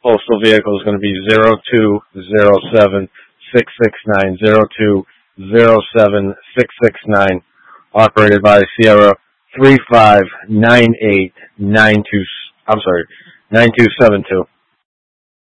postal vehicle is going to be 0207669, 0207669, operated by Sierra 359892, 9272.